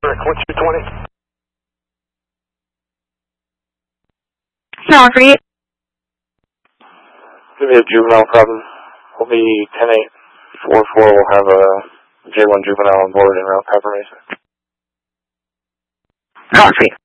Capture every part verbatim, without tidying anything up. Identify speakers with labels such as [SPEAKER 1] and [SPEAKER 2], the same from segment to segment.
[SPEAKER 1] What's your twenty?
[SPEAKER 2] No, for you.
[SPEAKER 1] Give me a juvenile problem. We'll be ten eight four four. We'll have a J one juvenile on board en route Pepper Mesa.
[SPEAKER 2] No, for you.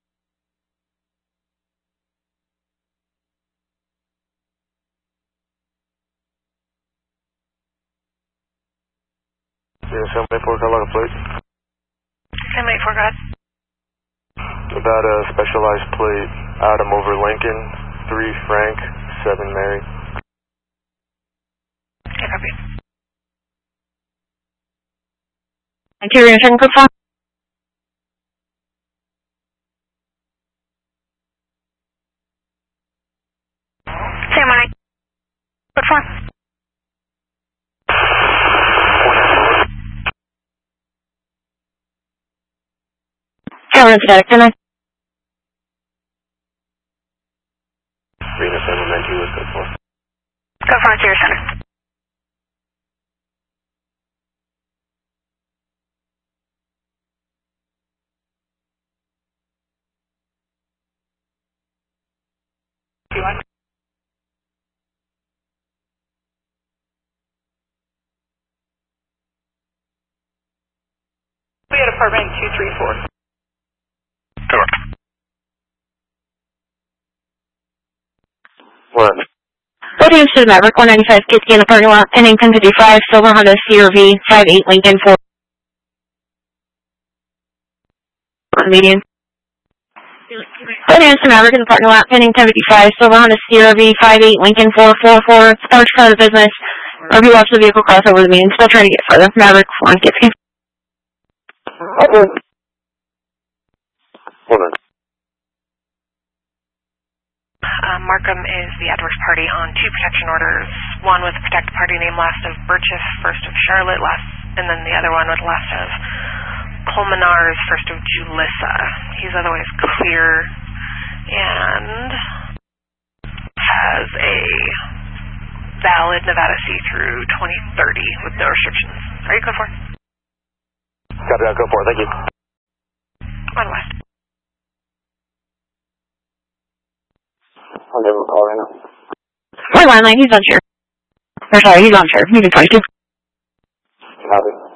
[SPEAKER 1] zero seven eight four, call out a plate.
[SPEAKER 2] seven eight four, go ahead.
[SPEAKER 1] About a specialized plate, Adam over Lincoln, three Frank, seven Mary.
[SPEAKER 2] Okay, copy. Interior and second code phone? Sam, one eight. Code phone? Tower and static, ten nine.
[SPEAKER 1] Venus seven nine two is code four.
[SPEAKER 2] Code four, Interior Center. You want? We had apartment two three four.
[SPEAKER 1] Correct. What?
[SPEAKER 2] What is to the Maverick one ninety-five Kitty in the parking lot, ending ten fifty-five, Silver Honda C R V, five eight Lincoln four. Median. What is to Maverick in the parking lot, ending ten fifty-five, Silver Honda C R V, five eight Lincoln four four four. Starch car of business. R V watch the vehicle cross over the median. Still trying to get further. Maverick one Kitty.
[SPEAKER 1] Hold on.
[SPEAKER 3] Um, Markham is the adverse party on two protection orders. One with protect party name last of Birchiff, first of Charlotte, last, and then the other one with last of Colmenars, first of Julissa. He's otherwise clear and has a valid Nevada C through twenty thirty with no restrictions. Are you code four?
[SPEAKER 1] Copy that, code four, thank you.
[SPEAKER 3] One west.
[SPEAKER 1] I'll give him a call right now.
[SPEAKER 2] Right line line, he's on chair. Or sorry, he's on chair. He's in twenty-two.
[SPEAKER 1] Copy.